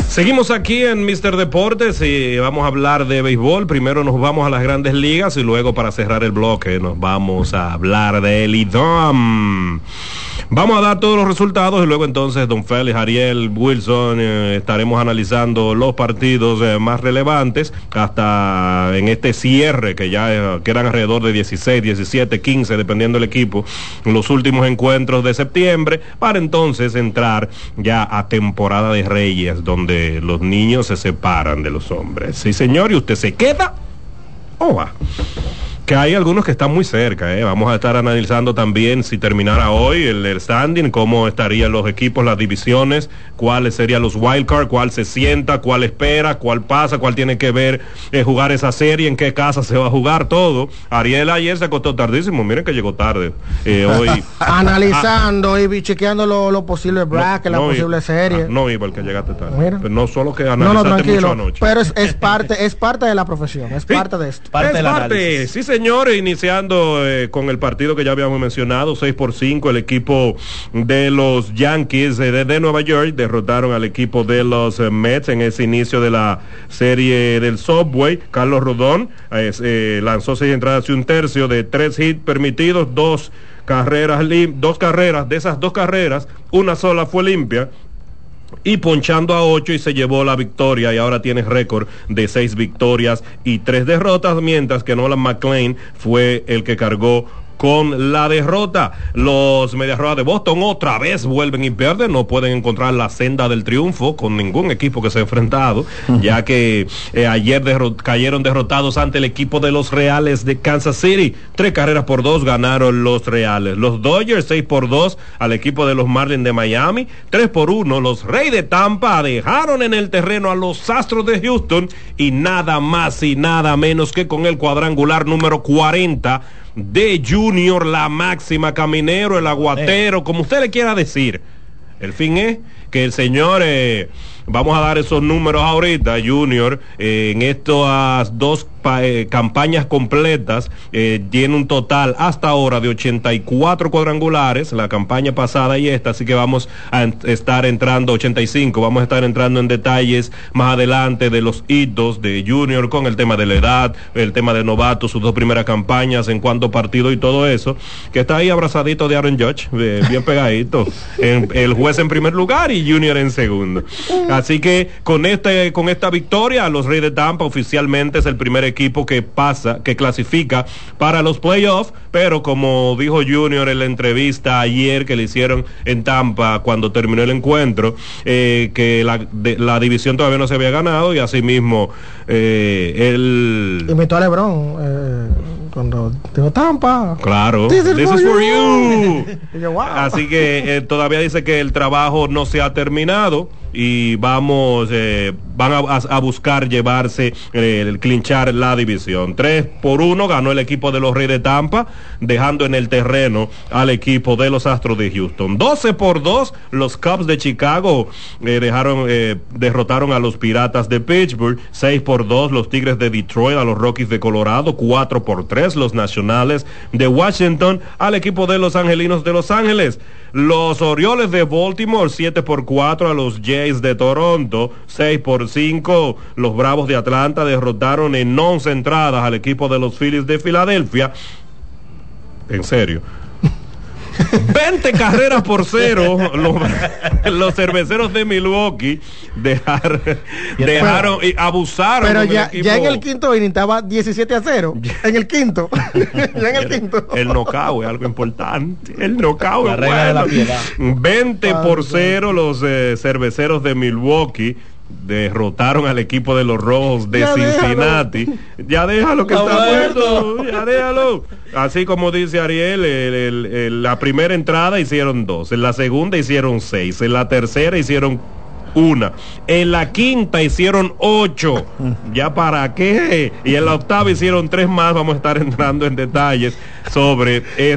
Seguimos aquí en Mr. Deportes y vamos a hablar de béisbol. Primero nos vamos a las grandes ligas y luego, para cerrar el bloque, nos vamos a hablar de Lidom. Vamos a dar todos los resultados y luego entonces don Félix, Ariel, Wilson, estaremos analizando los partidos más relevantes hasta en este cierre que ya quedan alrededor de 16, 17, 15, dependiendo del equipo, los últimos encuentros de septiembre, para entonces entrar ya a temporada de Reyes, donde los niños se separan de los hombres. Sí, señor, y usted se queda o va. Que hay algunos que están muy cerca, Vamos a estar analizando también, si terminara hoy el standing, cómo estarían los equipos, las divisiones, cuáles serían los wildcards, cuál se sienta, cuál espera, cuál pasa, cuál tiene que ver jugar esa serie, en qué casa se va a jugar, todo. Ariel ayer se acostó tardísimo, miren que llegó tarde hoy. Analizando y chequeando lo posible bracket, la posible serie. No iba el que llegaste tarde. Pero no solo que analizaste mucho anoche. Pero es parte de la profesión, es parte de esto. Parte, sí, señores, iniciando con el partido que ya habíamos mencionado, 6-5, el equipo de los Yankees de Nueva York derrotaron al equipo de los Mets en ese inicio de la serie del Subway. Carlos Rodón lanzó 6 entradas y un tercio de 3 hits permitidos, 2 carreras, de esas 2 carreras, una sola fue limpia, y ponchando a 8 y se llevó la victoria, y ahora tiene récord de 6 victorias y 3 derrotas, mientras que Nolan McLean fue el que cargó con la derrota. Los Medias Rojas de Boston otra vez vuelven y pierden, no pueden encontrar la senda del triunfo con ningún equipo que se ha enfrentado, ya que ayer cayeron derrotados ante el equipo de los Reales de Kansas City. 3-2 ganaron los Reales. Los Dodgers 6-2 al equipo de los Marlins de Miami. 3-1 los Reyes de Tampa dejaron en el terreno a los Astros de Houston, y nada más y nada menos que con el cuadrangular número 40 de Junior, la máxima, Caminero, el aguatero, como usted le quiera decir. El fin es que el señor, vamos a dar esos números ahorita, Junior, en estas 2 campañas completas, tiene un total hasta ahora de 84 cuadrangulares, la campaña pasada y esta, así que vamos a estar entrando 85, vamos a estar entrando en detalles más adelante de los hitos de Junior, con el tema de la edad, el tema de novato, sus 2 primeras campañas en cuanto a partido y todo eso, que está ahí abrazadito de Aaron Judge, bien pegadito, el juez en primer lugar y Junior en segundo. Así que con esta victoria, los Reyes de Tampa oficialmente es el primer equipo que clasifica para los playoffs, pero como dijo Junior en la entrevista ayer que le hicieron en Tampa cuando terminó el encuentro, que la división todavía no se había ganado, y asimismo él invitó a LeBron cuando dijo Tampa, claro, this is for you. Yo, wow. Así que todavía dice que el trabajo no se ha terminado y van a buscar llevarse el clinchar la división. 3-1 ganó el equipo de los Reyes de Tampa, dejando en el terreno al equipo de los Astros de Houston. 12-2 los Cubs de Chicago derrotaron a los Piratas de Pittsburgh. 6-2 los Tigres de Detroit a los Rockies de Colorado. 4-3 los Nacionales de Washington al equipo de los Angelinos de Los Ángeles. Los Orioles de Baltimore 7-4 a los Jays de Toronto. 6-5 los Bravos de Atlanta derrotaron en 11 entradas al equipo de los Phillies de Filadelfia. En serio, 20-0 los Cerveceros de Milwaukee dejaron y abusaron. Pero ya en el quinto inning estaba 17-0. En el quinto. Ya en el quinto. El knockout es algo importante. El knockout la regla de la piedad. 20-0 los Cerveceros de Milwaukee derrotaron al equipo de los Rojos de Cincinnati. Ya déjalo que está muerto, ya déjalo. Así como dice Ariel, la primera entrada hicieron 2, en la segunda hicieron 6, en la tercera hicieron 1, en la quinta hicieron 8. Ya para qué. Y en la octava hicieron 3 más. Vamos a estar entrando en detalles sobre